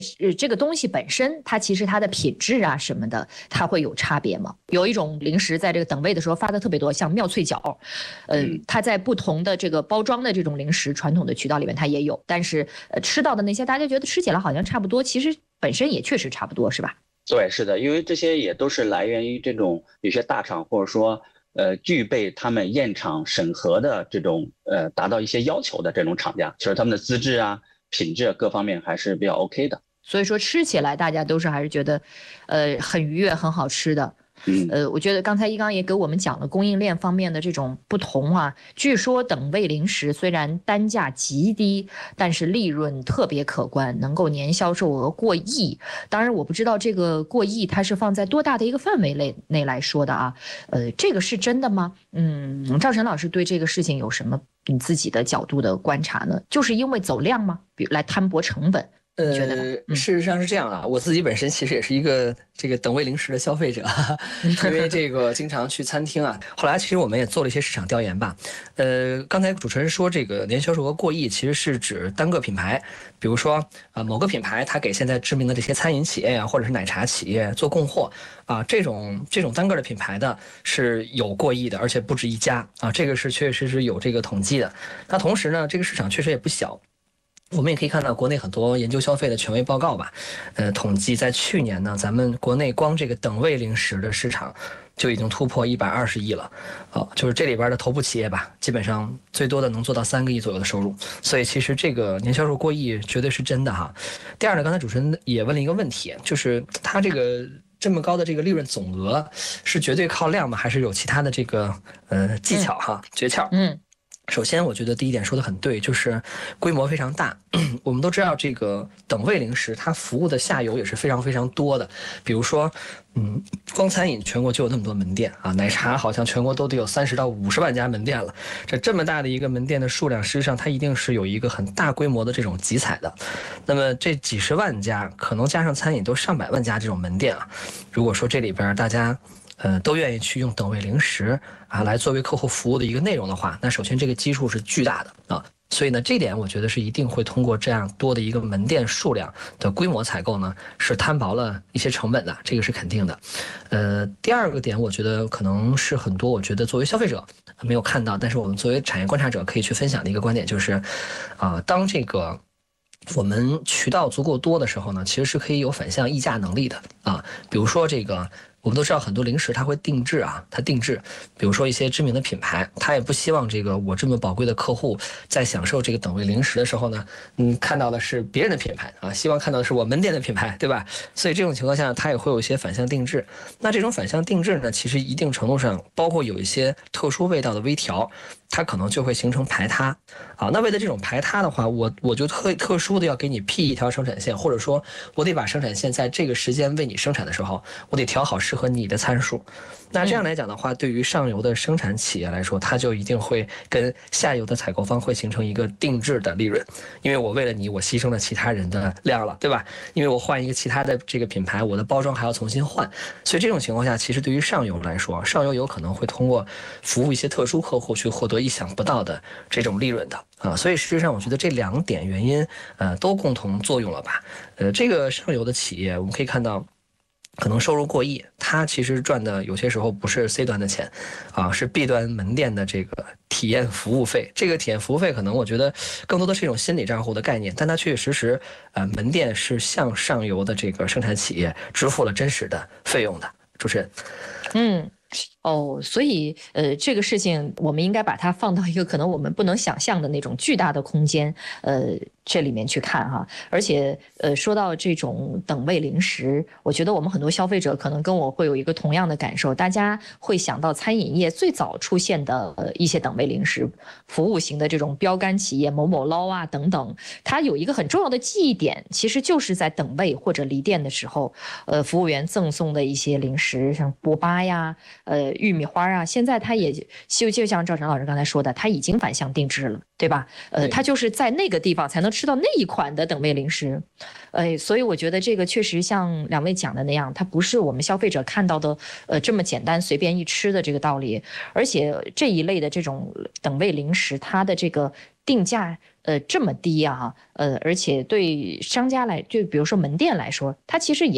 这个东西本身它其实它的品质啊什么的，它会有差别吗？有一种零食在这个等位的时候发的特别多，像妙脆角，它在不同的这个包装的这种零食传统的渠道里面它也有，但是吃到的那些大家觉得吃起来好像差不多，其实本身也确实差不多，是吧？ 对，是的，因为这些也都是来源于这种有些大厂或者说具备他们验厂审核的这种达到一些要求的这种厂家，其实他们的资质啊、品质各方面还是比较 OK 的。 所以说吃起来大家都是还是觉得，很愉悦、很好吃的。我觉得刚才一刚也给我们讲了供应链方面的这种不同啊。据说等位零食虽然单价极低，但是利润特别可观，能够年销售额过亿。当然我不知道这个过亿它是放在多大的一个范围内来说的啊。这个是真的吗？赵晨老师对这个事情有什么你自己的角度的观察呢？就是因为走量吗？比如来摊薄成本？你觉得呢？ 事实上是这样啊，我自己本身其实也是一个这个等位零食的消费者，因为这个经常去餐厅啊。后来其实我们也做了一些市场调研吧。刚才主持人说这个年销售额过亿，其实是指单个品牌，比如说某个品牌它给现在知名的这些餐饮企业啊，或者是奶茶企业做供货啊，这种单个的品牌的是有过亿的，而且不止一家啊，这个是确确实实有这个统计的。那同时呢，这个市场确实也不小。我们也可以看到国内很多研究消费的权威报告吧，统计在去年呢，咱们国内光这个等位零食的市场就已经突破120亿了，就是这里边的头部企业吧，基本上最多的能做到3个亿左右的收入，所以其实这个年销售过亿绝对是真的哈。第二呢，刚才主持人也问了一个问题，就是它这个这么高的这个利润总额是绝对靠量吗？还是有其他的这个技巧哈、诀窍？首先，我觉得第一点说的很对，就是规模非常大。我们都知道，这个等位零食它服务的下游也是非常非常多的。比如说，光餐饮全国就有那么多门店啊，奶茶好像全国都得有30到50万家门店了。这么大的一个门店的数量，实际上它一定是有一个很大规模的这种集采的。那么这几十万家，可能加上餐饮都上百万家这种门店啊。如果说这里边大家都愿意去用等位零食啊来作为客户服务的一个内容的话，那首先这个基数是巨大的啊，所以呢，这点我觉得是一定会通过这样多的一个门店数量的规模采购呢，是摊薄了一些成本的，这个是肯定的。第二个点，我觉得可能是很多，我觉得作为消费者没有看到，但是我们作为产业观察者可以去分享的一个观点就是，当这个我们渠道足够多的时候呢，其实是可以有反向议价能力的啊，比如说这个。我们都知道很多零食它会定制啊，它定制，比如说一些知名的品牌，它也不希望这个我这么宝贵的客户在享受这个等位零食的时候呢，看到的是别人的品牌啊，希望看到的是我门店的品牌，对吧？所以这种情况下，它也会有一些反向定制。那这种反向定制呢，其实一定程度上包括有一些特殊味道的微调，它可能就会形成排他。好，那为了这种排他的话，我就特殊的要给你辟一条生产线，或者说我得把生产线在这个时间为你生产的时候，我得调好适合你的参数。那这样来讲的话，对于上游的生产企业来说，它就一定会跟下游的采购方会形成一个定制的利润，因为我为了你，我牺牲了其他人的量了，对吧？因为我换一个其他的这个品牌，我的包装还要重新换，所以这种情况下，其实对于上游来说，上游有可能会通过服务一些特殊客户去获得意想不到的这种利润的啊。所以实际上，我觉得这2点原因，都共同作用了吧？这个上游的企业，我们可以看到。可能收入过亿，它其实赚的有些时候不是 C 端的钱，是 B 端门店的这个体验服务费。这个体验服务费可能我觉得更多的是一种心理账户的概念，但它确确实实，门店是向上游的这个生产企业支付了真实的费用的。主持人， 所以这个事情我们应该把它放到一个可能我们不能想象的那种巨大的空间，这里面去看哈。而且说到这种等位零食，我觉得我们很多消费者可能跟我会有一个同样的感受，大家会想到餐饮业最早出现的一些等位零食，服务型的这种标杆企业某某捞啊等等，它有一个很重要的记忆点，其实就是在等位或者离店的时候，服务员赠送的一些零食，像波巴呀。 玉米花啊，现在它也就像赵晨老师刚才说的，它已经反向定制了，对吧？它就是在那个地方才能吃到那一款的等位零食，所以我觉得这个确实像两位讲的那样，它不是我们消费者看到的这么简单随便一吃的这个道理，而且这一类的这种等位零食，它的这个定价这么低啊，而且对商家来，就比如说门店来说，它其实也